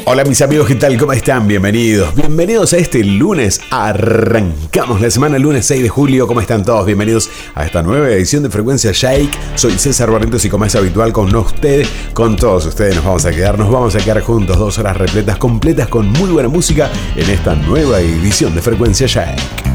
Hola mis amigos, ¿qué tal? ¿Cómo están? Bienvenidos a este lunes. Arrancamos la semana, lunes 6 de julio. ¿Cómo están todos? Bienvenidos a esta nueva edición de Frecuencia Shake. Soy César Barrientos y como es habitual con todos ustedes nos vamos a quedar juntos 2 horas repletas, completas con muy buena música en esta nueva edición de Frecuencia Shake.